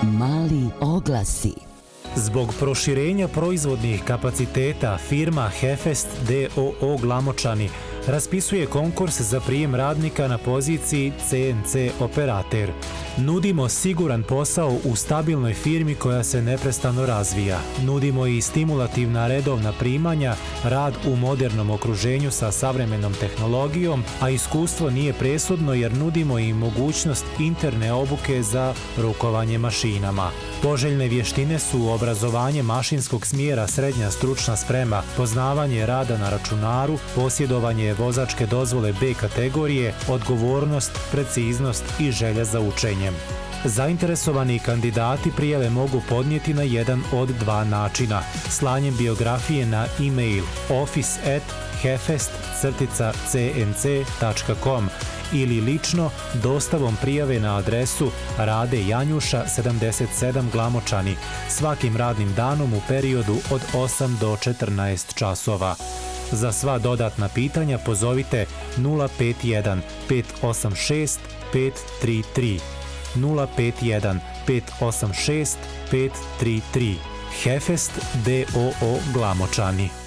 Mali oglasi. Zbog proširenja proizvodnih kapaciteta firma Hefest d.o.o. Glamočani raspisuje konkurs za prijem radnika na poziciji CNC operater. Nudimo siguran posao u stabilnoj firmi koja se neprestano razvija. Nudimo i stimulativna redovna primanja, rad u modernom okruženju sa savremenom tehnologijom, a iskustvo nije presudno jer nudimo i mogućnost interne obuke za rukovanje mašinama. Poželjne vještine su obrazovanje mašinskog smjera, srednja stručna sprema, poznavanje rada na računaru, posjedovanje vozačke dozvole B kategorije, odgovornost, preciznost i želja za učenjem. Zainteresovani kandidati prijave mogu podnijeti na jedan od dva načina: slanjem biografije na e-mail office@hefest-cnc.com ili lično dostavom prijave na adresu Rade Janjuša 77 Glamočani svakim radnim danom u periodu od 8 do 14 časova. Za sva dodatna pitanja pozovite 051 586 533 051 586 533. Hefest d.o.o. Glamočani.